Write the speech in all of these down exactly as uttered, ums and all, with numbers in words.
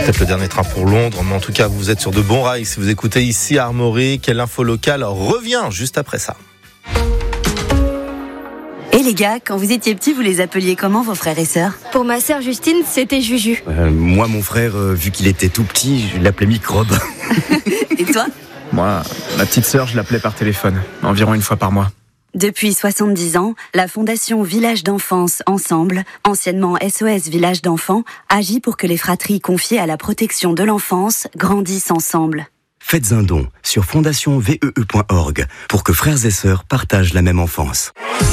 Peut-être le dernier train pour Londres, mais en tout cas, vous êtes sur de bons rails si vous écoutez ici Armorique. Quelle info locale revient juste après ça. Et les gars, quand vous étiez petits, vous les appeliez comment vos frères et sœurs ? Pour ma sœur Justine, c'était Juju. Euh, moi, mon frère, euh, vu qu'il était tout petit, je l'appelais Microbe. Et toi ? Moi, ma petite sœur, je l'appelais par téléphone, environ une fois par mois. Depuis soixante-dix ans, la Fondation Village d'Enfance Ensemble, anciennement S O S Village d'Enfants, agit pour que les fratries confiées à la protection de l'enfance grandissent ensemble. Faites un don sur fondation v e e point org pour que frères et sœurs partagent la même enfance.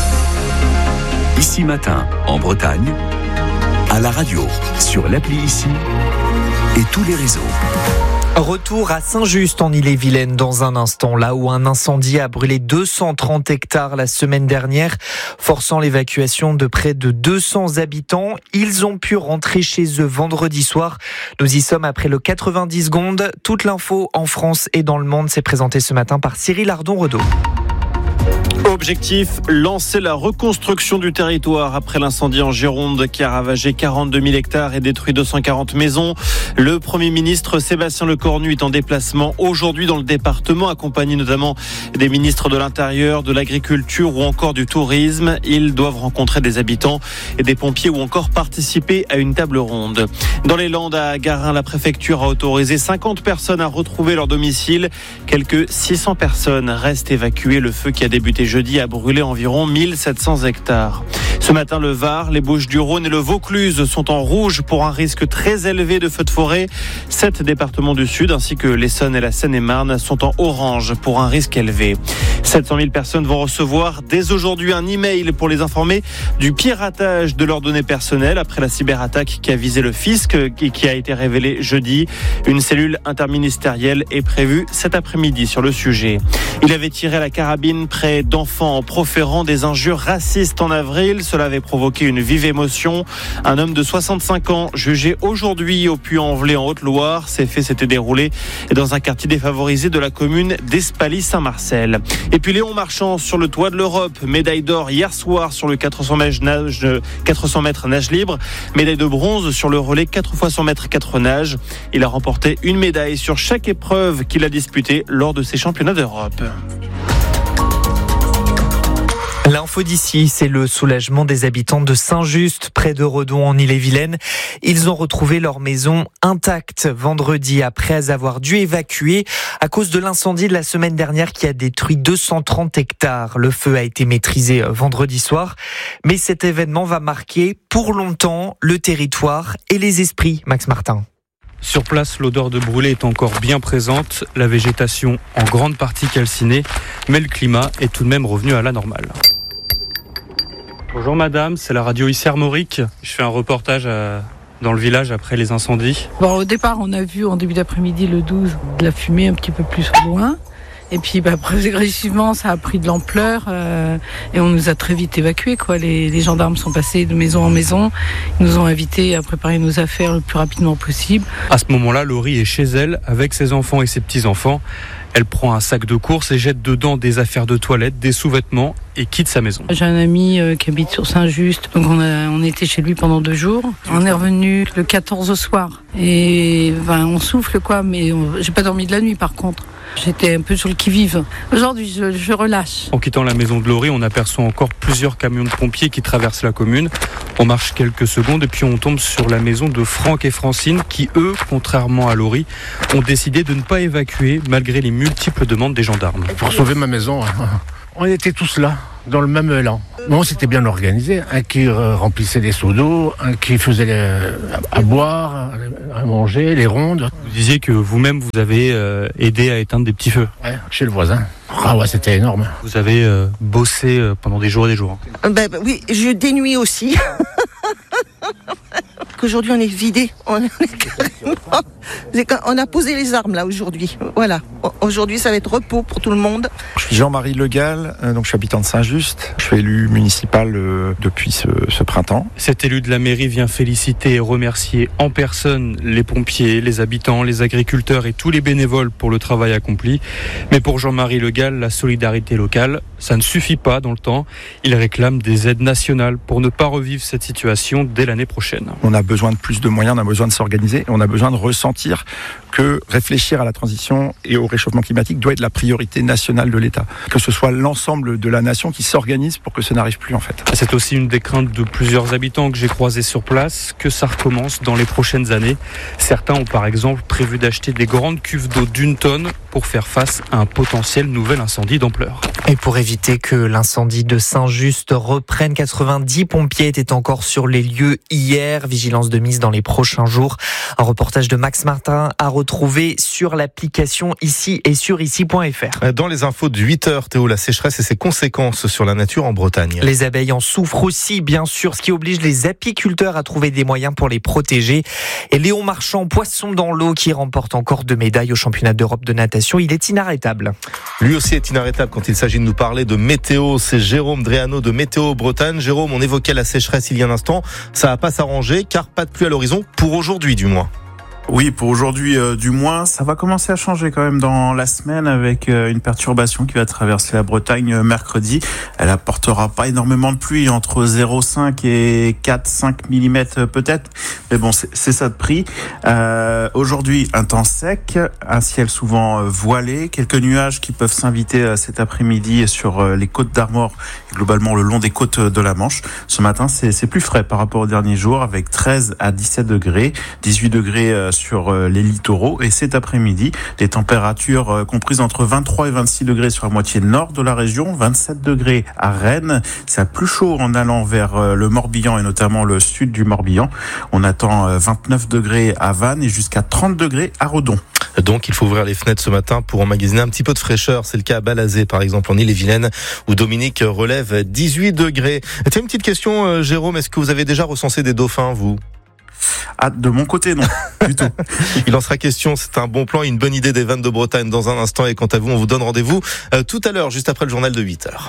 Ici Matin, en Bretagne, à la radio, sur l'appli Ici et tous les réseaux. Retour à Saint-Just en Ille-et-Vilaine dans un instant, là où un incendie a brûlé deux cent trente hectares la semaine dernière, forçant l'évacuation de près de deux cents habitants. Ils ont pu rentrer chez eux vendredi soir. Nous y sommes après le quatre-vingt-dix secondes. Toute l'info en France et dans le monde s'est présentée ce matin par Cyril Ardon-Redeau. Objectif, lancer la reconstruction du territoire après l'incendie en Gironde qui a ravagé quarante-deux mille hectares et détruit deux cent quarante maisons. Le Premier ministre Sébastien Lecornu est en déplacement aujourd'hui dans le département, accompagné notamment des ministres de l'Intérieur, de l'Agriculture ou encore du Tourisme. Ils doivent rencontrer des habitants et des pompiers ou encore participer à une table ronde. Dans les Landes, à Garin, la préfecture a autorisé cinquante personnes à retrouver leur domicile. Quelques six cents personnes restent évacuées. Le feu qui a débuté jeudi a brûlé environ mille sept cents hectares. Ce matin, le Var, les Bouches-du-Rhône et le Vaucluse sont en rouge pour un risque très élevé de feux de forêt. Sept départements du Sud ainsi que l'Essonne et la Seine-et-Marne sont en orange pour un risque élevé. sept cent mille personnes vont recevoir dès aujourd'hui un email pour les informer du piratage de leurs données personnelles après la cyberattaque qui a visé le fisc et qui a été révélée jeudi. Une cellule interministérielle est prévue cet après-midi sur le sujet. Il avait tiré à la carabine près d'enfants en proférant des injures racistes en avril. Cela avait provoqué une vive émotion. Un homme de soixante-cinq ans jugé aujourd'hui au Puy-en-Velay en Haute-Loire. Ces faits s'étaient déroulés dans un quartier défavorisé de la commune d'Espaly-Saint-Marcel. Et puis Léon Marchand sur le toit de l'Europe. Médaille d'or hier soir sur le quatre cents mètres nage, quatre cents mètres nage libre. Médaille de bronze sur le relais quatre fois cent mètres quatre nage. Il a remporté une médaille sur chaque épreuve qu'il a disputée lors de ces championnats d'Europe. L'info d'ici, c'est le soulagement des habitants de Saint-Just, près de Redon en Ille-et-Vilaine. Ils ont retrouvé leur maison intacte vendredi après avoir dû évacuer à cause de l'incendie de la semaine dernière qui a détruit deux cent trente hectares. Le feu a été maîtrisé vendredi soir, mais cet événement va marquer pour longtemps le territoire et les esprits. Max Martin. Sur place, l'odeur de brûlé est encore bien présente, la végétation en grande partie calcinée, mais le climat est tout de même revenu à la normale. Bonjour madame, c'est la radio ici Armorique. Je fais un reportage à, dans le village après les incendies. Bon, au départ, on a vu en début d'après-midi le douze de la fumée un petit peu plus au loin. Et puis bah, progressivement, ça a pris de l'ampleur euh, et on nous a très vite évacués. Quoi. Les, les gendarmes sont passés de maison en maison. Ils nous ont invités à préparer nos affaires le plus rapidement possible. À ce moment-là, Laurie est chez elle avec ses enfants et ses petits-enfants. Elle prend un sac de course et jette dedans des affaires de toilette, des sous-vêtements et quitte sa maison. J'ai un ami euh, qui habite sur Saint-Just, donc on, a, on était chez lui pendant deux jours. On est revenu le quatorze au soir et ben, on souffle quoi, mais on, j'ai pas dormi de la nuit par contre. J'étais un peu sur le qui-vive. Aujourd'hui, je, je relâche. En quittant la maison de Laurie, on aperçoit encore plusieurs camions de pompiers qui traversent la commune. On marche quelques secondes et puis on tombe sur la maison de Franck et Francine qui, eux, contrairement à Laurie, ont décidé de ne pas évacuer malgré les multiples demandes des gendarmes. Pour sauver ma maison, on était tous là, dans le même élan. Bon, c'était bien organisé. Un qui remplissait les seaux d'eau, un qui faisait les, à boire, à manger, les rondes. Vous disiez que vous-même, vous avez euh, aidé à éteindre des petits feux. Ouais, chez le voisin. Ah ouais, c'était énorme. Vous avez euh, bossé euh, pendant des jours et des jours. Ben, ben, oui, je dénuis aussi. Qu'aujourd'hui on est vidé, on, est carrément, on a posé les armes là aujourd'hui. Voilà, aujourd'hui ça va être repos pour tout le monde. Je suis Jean-Marie Legal, donc je suis habitant de Saint-Just. Je suis élu municipal depuis ce, ce printemps. Cet élu de la mairie vient féliciter et remercier en personne les pompiers, les habitants, les agriculteurs et tous les bénévoles pour le travail accompli. Mais pour Jean-Marie Legal, la solidarité locale, ça ne suffit pas dans le temps. Ils réclament des aides nationales pour ne pas revivre cette situation dès l'année prochaine. On a besoin de plus de moyens, on a besoin de s'organiser et on a besoin de ressentir que réfléchir à la transition et au réchauffement climatique doit être la priorité nationale de l'État. Que ce soit l'ensemble de la nation qui s'organise pour que ça n'arrive plus en fait. C'est aussi une des craintes de plusieurs habitants que j'ai croisés sur place, que ça recommence dans les prochaines années. Certains ont par exemple prévu d'acheter des grandes cuves d'eau d'une tonne pour faire face à un potentiel nouvel incendie d'ampleur. Et pour éviter que l'incendie de Saint-Just reprenne, quatre-vingt-dix pompiers étaient encore sur les lieux hier. Vigilance de mise dans les prochains jours. Un reportage de Max Martin à retrouver sur l'application Ici et sur ici point f r. Dans les infos de huit heures, Théo, la sécheresse et ses conséquences sur la nature en Bretagne. Les abeilles en souffrent aussi, bien sûr, ce qui oblige les apiculteurs à trouver des moyens pour les protéger. Et Léon Marchand, poisson dans l'eau, qui remporte encore deux médailles au championnat d'Europe de natation, il est inarrêtable. Lui aussi est inarrêtable quand il s'agit de nous parler de météo. C'est Jérôme Dréano de Météo Bretagne. Jérôme, on évoquait la sécheresse il y a un instant. Ça va pas s'arranger car pas de pluie à l'horizon pour aujourd'hui du moins. Oui, pour aujourd'hui euh, du moins, ça va commencer à changer quand même dans la semaine avec euh, une perturbation qui va traverser la Bretagne euh, mercredi. Elle apportera pas énormément de pluie, entre zéro virgule cinq et quatre à cinq millimètres peut-être, mais bon, c'est, c'est ça de prix. Euh, aujourd'hui, un temps sec, un ciel souvent euh, voilé, quelques nuages qui peuvent s'inviter euh, cet après-midi sur euh, les côtes d'Armor et globalement le long des côtes de la Manche. Ce matin, c'est, c'est plus frais par rapport aux derniers jours avec treize à dix-sept degrés, dix-huit degrés euh, sur les littoraux et cet après-midi, des températures comprises entre vingt-trois et vingt-six degrés sur la moitié nord de la région, vingt-sept degrés à Rennes. C'est plus chaud en allant vers le Morbihan et notamment le sud du Morbihan. On attend vingt-neuf degrés à Vannes et jusqu'à trente degrés à Redon. Donc il faut ouvrir les fenêtres ce matin pour emmagasiner un petit peu de fraîcheur. C'est le cas à Balazé par exemple en Ille-et-Vilaine où Dominique relève dix-huit degrés. Tiens, une petite question Jérôme, est-ce que vous avez déjà recensé des dauphins vous ? Ah, de mon côté, non, du tout. Il en sera question, c'est un bon plan et une bonne idée des vannes de Bretagne dans un instant. Et quant à vous, on vous donne rendez-vous euh, tout à l'heure, juste après le journal de huit heures.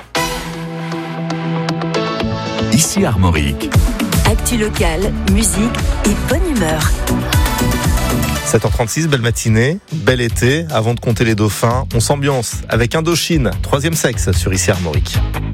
Ici Armorique. Actu locale, musique et bonne humeur. sept heures trente-six, belle matinée, bel été. Avant de compter les dauphins, on s'ambiance avec Indochine, troisième sexe sur Ici Armorique.